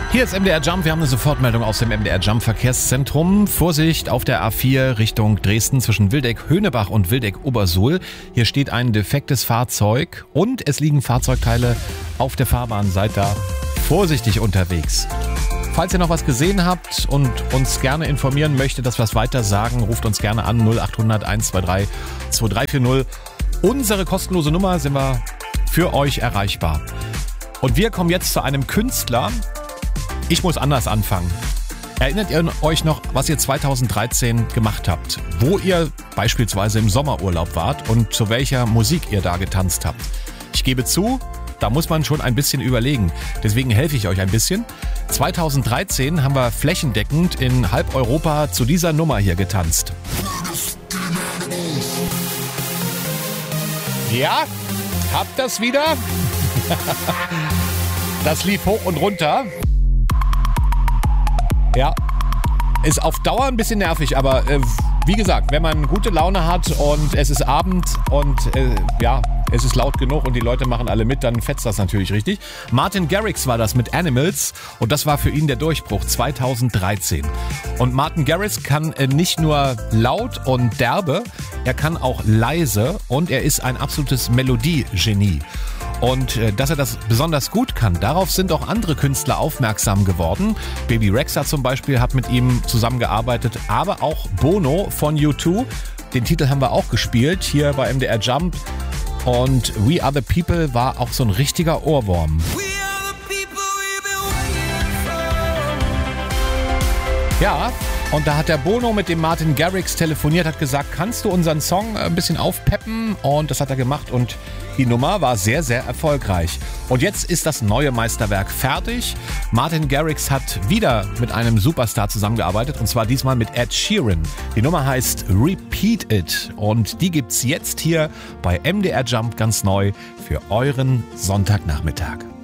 Hier ist MDR Jump. Wir haben eine Sofortmeldung aus dem MDR Jump Verkehrszentrum. Vorsicht auf der A4 Richtung Dresden zwischen Wildeck-Höhnebach und Wildeck-Obersuhl. Hier steht ein defektes Fahrzeug und es liegen Fahrzeugteile auf der Fahrbahn. Seid da vorsichtig unterwegs. Falls ihr noch was gesehen habt und uns gerne informieren möchtet, dass wir es weiter sagen, ruft uns gerne an 0800 123 2340. Unsere kostenlose Nummer, sind wir für euch erreichbar. Und wir kommen jetzt zu einem Künstler. Ich muss anders anfangen. Erinnert ihr euch noch, was ihr 2013 gemacht habt? Wo ihr beispielsweise im Sommerurlaub wart und zu welcher Musik ihr da getanzt habt? Ich gebe zu, da muss man schon ein bisschen überlegen. Deswegen helfe ich euch ein bisschen. 2013 haben wir flächendeckend in halb Europa zu dieser Nummer hier getanzt. Ja, habt das wieder? Das lief hoch und runter. Ja, ist auf Dauer ein bisschen nervig, aber wie gesagt, wenn man gute Laune hat und es ist Abend und es ist laut genug und die Leute machen alle mit, dann fetzt das natürlich richtig. Martin Garrix war das mit Animals und das war für ihn der Durchbruch 2013. Und Martin Garrix kann nicht nur laut und derbe, er kann auch leise und er ist ein absolutes Melodiegenie. Und dass er das besonders gut kann, darauf sind auch andere Künstler aufmerksam geworden. Baby Rexha zum Beispiel hat mit ihm zusammengearbeitet, aber auch Bono von U2. Den Titel haben wir auch gespielt, hier bei MDR Jump. Und We Are The People war auch so ein richtiger Ohrwurm. Ja, und da hat der Bono mit dem Martin Garrix telefoniert, hat gesagt, kannst du unseren Song ein bisschen aufpeppen? Und das hat er gemacht und die Nummer war sehr, sehr erfolgreich. Und jetzt ist das neue Meisterwerk fertig. Martin Garrix hat wieder mit einem Superstar zusammengearbeitet und zwar diesmal mit Ed Sheeran. Die Nummer heißt Repeat It und die gibt's jetzt hier bei MDR Jump ganz neu für euren Sonntagnachmittag.